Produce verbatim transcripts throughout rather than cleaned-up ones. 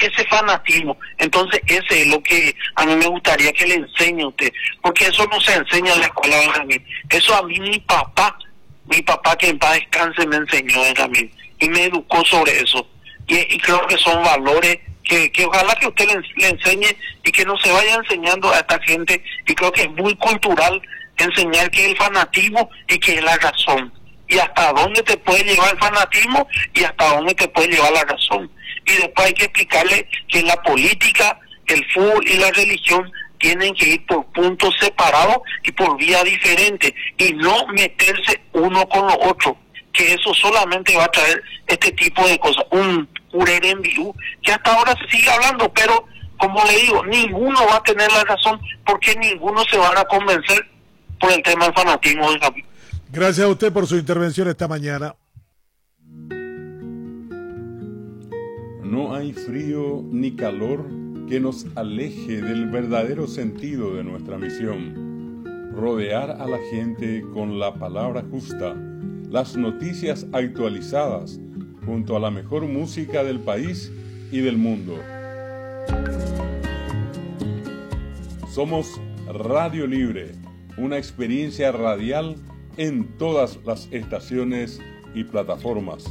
ese fanatismo. Entonces ese es lo que a mí me gustaría que le enseñe a usted, porque eso no se enseña en la escuela, Benjamín. Eso a mí mi papá, mi papá que en paz descanse me enseñó, Benjamín, y me educó sobre eso. Y, y creo que son valores que, que ojalá que usted le, le enseñe y que no se vaya enseñando a esta gente. Y creo que es muy cultural enseñar que es el fanatismo y que es la razón. Y hasta dónde te puede llevar el fanatismo y hasta dónde te puede llevar la razón. Y después hay que explicarle que la política, el fútbol y la religión tienen que ir por puntos separados y por vías diferentes y no meterse uno con lo otro, que eso solamente va a traer este tipo de cosas, un urerembiú que hasta ahora se sigue hablando, pero como le digo, ninguno va a tener la razón porque ninguno se van a convencer por el tema del fanatismo del camino. Gracias a usted por su intervención esta mañana. No hay frío ni calor que nos aleje del verdadero sentido de nuestra misión: rodear a la gente con la palabra justa, las noticias actualizadas, junto a la mejor música del país y del mundo. Somos Radio Libre, una experiencia radial en todas las estaciones y plataformas.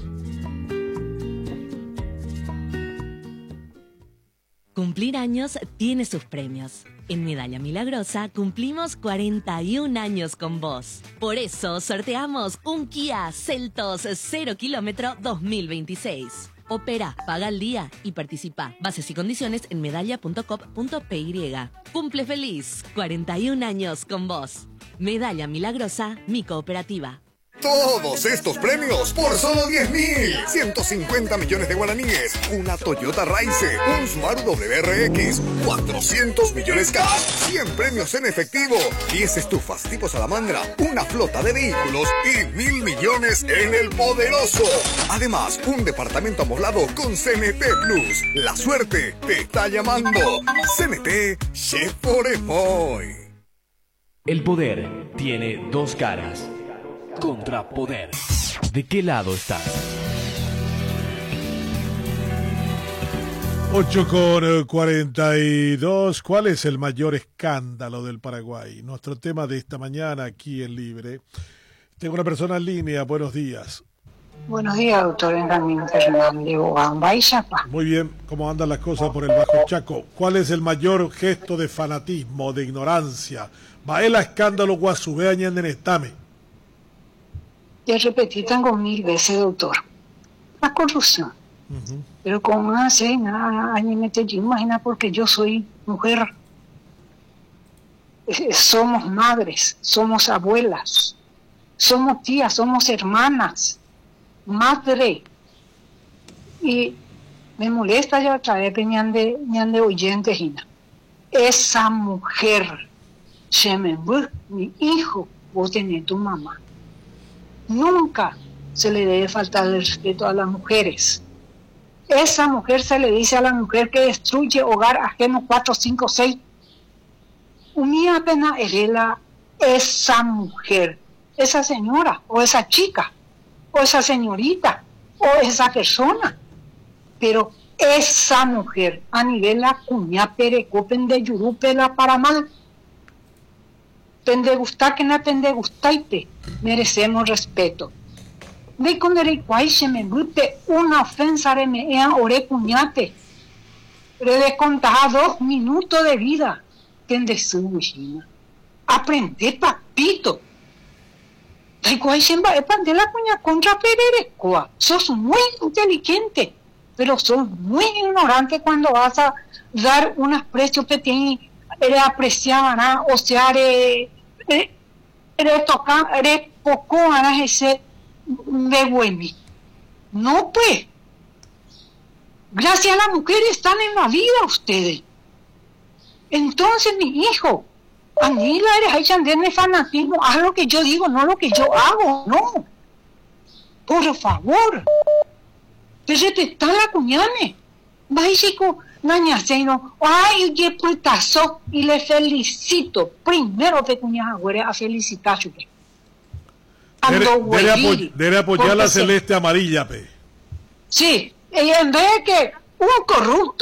Cumplir años tiene sus premios. En Medalla Milagrosa cumplimos cuarenta y un años con vos. Por eso sorteamos un Kia Seltos cero kilómetro dos mil veintiséis. Opera, paga al día y participa. Bases y condiciones en medalla punto com punto p y. Cumple feliz, cuarenta y un años con vos. Medalla Milagrosa, mi cooperativa. Todos estos premios por solo diez mil. ciento cincuenta millones de guaraníes, una Toyota Raize, un Subaru W R X, cuatrocientos millones cash, cien premios en efectivo, diez estufas tipo salamandra, una flota de vehículos y mil millones en el poderoso. Además, un departamento amoblado con C N T Plus. La suerte te está llamando. C N T Chef Foremoy. El poder tiene dos caras. Contrapoder. ¿De qué lado estás? ocho con cuarenta y dos. ¿Cuál es el mayor escándalo del Paraguay? Nuestro tema de esta mañana aquí en Libre. Tengo una persona en línea. Buenos días. Buenos días, doctor Benjamín Fernández. Muy bien. ¿Cómo andan las cosas por el Bajo Chaco? ¿Cuál es el mayor gesto de fanatismo, de ignorancia? Baela escándalo guasubea ñandenestame. Ya repetí tango mil veces, doctor. La corrupción. Uh-huh. Pero como hace nada, imagina, porque yo soy mujer. Eh, somos madres, somos abuelas, somos tías, somos hermanas, madre. Y me molesta ya otra vez que ñande, ñande oyente, Gina. Esa mujer, Shemenbu, mi hijo, vos tenés tu mamá. Nunca se le debe faltar el respeto a las mujeres. Esa mujer se le dice a la mujer que destruye hogar ajeno cuatro, cinco, seis. Unía apenas herela esa mujer, esa señora, o esa chica, o esa señorita, o esa persona. Pero esa mujer, a nivel la cuña pereco, pende yurupe la para mal. Pende gustar que no pende gustaite, merecemos respeto. De con derecho se me brute una ofensa de me ean ore cuñate. Pero de contar dos minutos de vida, tende su buchina. Aprende papito. De cual se va a de la cuña contra pererecoa. Sos muy inteligente, pero sos muy ignorante cuando vas a dar un aprecio pequeño. Eres apreciada, o sea, eres, eres tocar, eres poco, ese de buemi. No, pues. Gracias a las mujeres están en la vida ustedes. Entonces, mi hijo, a mí la eres hay chanderme fanatismo, haz lo que yo digo, no lo que yo hago, no. Por favor. Te respetar la cuñane. Básico. Nañaseino, ay, oye, putazo, y le felicito. Primero te cuñas a a felicitar. Debe, debe, apoy, debe apoyar la celeste amarilla, pe. Sí, y en vez de que un corrupto